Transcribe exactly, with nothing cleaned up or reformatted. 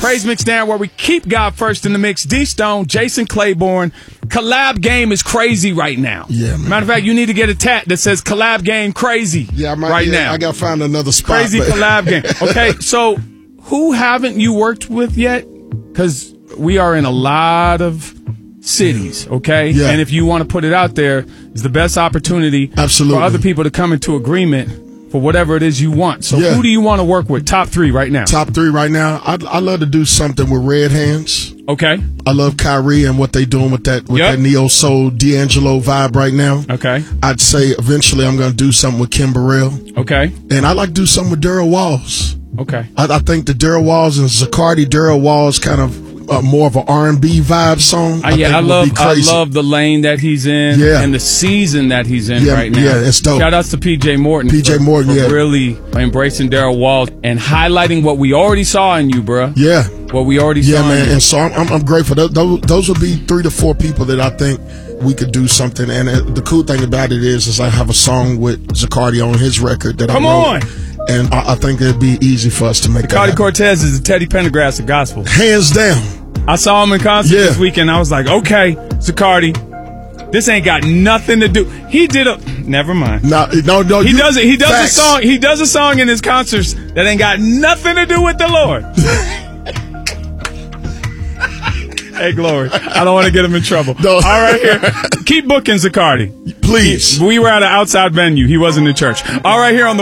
Praise Mix Down, where we keep God first in the mix. D-Stone, Jason Claiborne. Collab game is crazy right now. Yeah, man. Matter of fact, you need to get a tat that says collab game crazy yeah, I might, right yeah, now. I got to find another spot. Crazy but. collab game. Okay, so who haven't you worked with yet? Because we are in a lot of cities, okay? Yeah. And if you want to put it out there, it's the best opportunity Absolutely. for other people to come into agreement for whatever it is you want. So Yeah. who do you want to work with? Top three right now. Top three right now. I'd, I'd love to do something with Red Hands. Okay. I love Kyrie and what they doing with that with Yep. that neo soul D'Angelo vibe right now. Okay. I'd say eventually I'm going to do something with Kim Burrell. Okay. And I'd like to do something with Daryl Walls. Okay. I, I think the Daryl Walls and Zacardi, Daryl Walls kind of uh, more of an R and B vibe song. Uh, yeah, think I would love be I crazy. love the lane that he's in Yeah. and the season that he's in Yeah, right now. yeah, it's dope. Shout outs to P J Morton. P J for, Morton, for yeah. really embracing Daryl Walls and highlighting what we already saw in you, bruh. Yeah. What we already Yeah, saw man. in you. And so I'm, I'm, I'm grateful. Those, those, those would be three to four people that I think we could do something. And uh, the cool thing about it is, is I have a song with Zacardi on his record that Come I wrote. on. And I, I think it'd be easy for us to make that Cardi happen. Cortez is the Teddy Pendergrass of gospel. Hands down. I saw him in concert Yeah. this weekend. I was like, okay, Zacardi, this ain't got nothing to do. He did a. Never mind. No, no, no. He you, does it. He does facts. a song. He does a song in his concerts that ain't got nothing to do with the Lord. Hey, Glory. I don't want to get him in trouble. No. All right, here. Keep booking Zacardi. Please. We were at an outside venue. He wasn't in church. All right, here on the